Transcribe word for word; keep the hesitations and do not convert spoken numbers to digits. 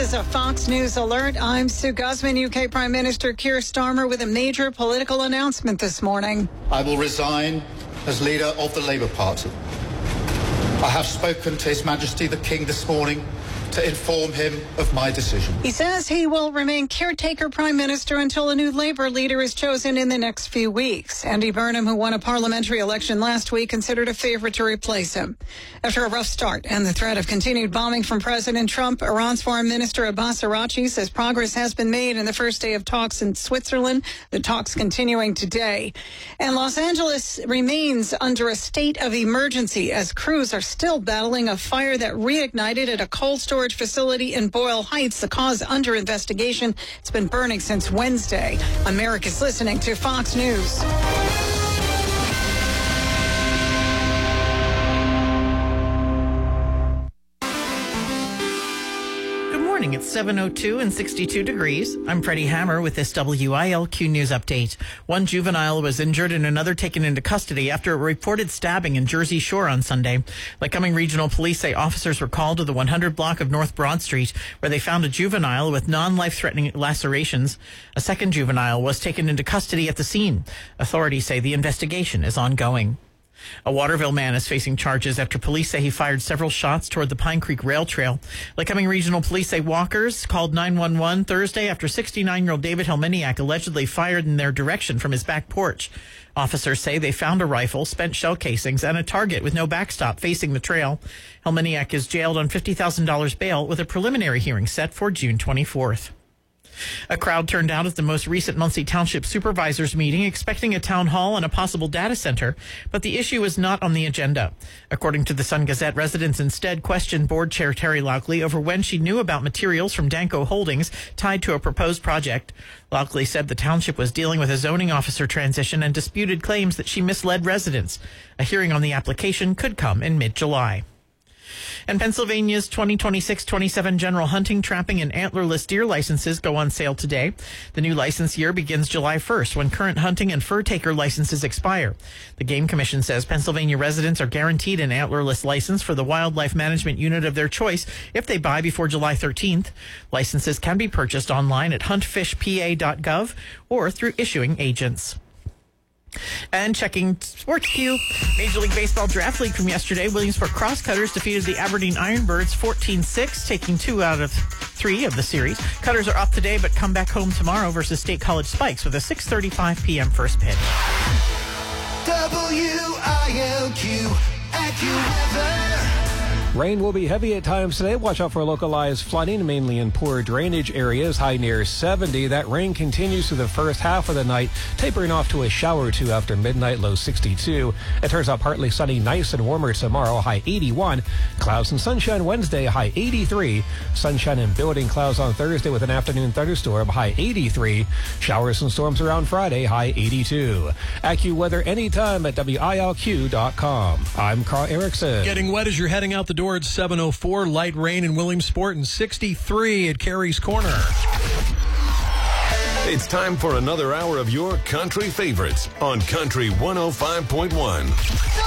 is a Fox News alert. I'm Sue Guzman. U K Prime Minister Keir Starmer with a major political announcement this morning. I will resign as leader of the Labour Party. I have spoken to His Majesty the King this morning to inform him of my decision. He says he will remain caretaker prime minister until a new Labour leader is chosen in the next few weeks. Andy Burnham, who won a parliamentary election last week, considered a favourite to replace him. After a rough start and the threat of continued bombing from President Trump, Iran's Foreign Minister Abbas Araghchi says progress has been made in the first day of talks in Switzerland. The talks continuing today. And Los Angeles remains under a state of emergency as crews are still battling a fire that reignited at a cold storage facility in Boyle Heights. The cause under investigation. It's been burning since Wednesday. America's listening to Fox News. It's seven oh two and sixty-two degrees. I'm Freddie Hammer with this W I L Q News update. One juvenile was injured and another taken into custody after a reported stabbing in Jersey Shore on Sunday. Lycoming Regional Police say officers were called to the one hundred block of North Broad Street where they found a juvenile with non-life-threatening lacerations. A second juvenile was taken into custody at the scene. Authorities say the investigation is ongoing. A Waterville man is facing charges after police say he fired several shots toward the Pine Creek Rail Trail. Lycoming Regional Police say walkers called nine one one Thursday after sixty-nine-year-old David Helminiak allegedly fired in their direction from his back porch. Officers say they found a rifle, spent shell casings, and a target with no backstop facing the trail. Helminiak is jailed on fifty thousand dollars bail with a preliminary hearing set for June twenty-fourth. A crowd turned out at the most recent Muncie Township Supervisors meeting expecting a town hall and a possible data center, but the issue is not on the agenda. According to the Sun Gazette, residents instead questioned Board Chair Terry Lockley over when she knew about materials from Danco Holdings tied to a proposed project. Lockley said the township was dealing with a zoning officer transition and disputed claims that she misled residents. A hearing on the application could come in mid-July. And Pennsylvania's twenty twenty-six twenty-seven general hunting, trapping, and antlerless deer licenses go on sale today. The new license year begins July first, when current hunting and fur taker licenses expire. The Game Commission says Pennsylvania residents are guaranteed an antlerless license for the wildlife management unit of their choice if they buy before July thirteenth. Licenses can be purchased online at hunt fish p a dot gov or through issuing agents. And checking sports Q, Major League Baseball Draft League from yesterday. Williamsport Crosscutters defeated the Aberdeen Ironbirds fourteen six, taking two out of three of the series. Cutters are off today, but come back home tomorrow versus State College Spikes with a six thirty-five p.m. first pitch. W I L Q AccuWeather. Rain will be heavy at times today. Watch out for localized flooding, mainly in poor drainage areas, high near seventy. That rain continues through the first half of the night, tapering off to a shower or two after midnight, low sixty-two. It turns out partly sunny, nice and warmer tomorrow, high eighty-one. Clouds and sunshine Wednesday, high eighty-three. Sunshine and building clouds on Thursday with an afternoon thunderstorm, high eighty-three. Showers and storms around Friday, high eighty-two. AccuWeather anytime at W I L Q dot com. I'm Carl Erickson. Getting wet as you're heading out the door at seven oh four. Light rain in Williamsport and sixty-three at Carey's Corner. It's time for another hour of your country favorites on Country one oh five point one.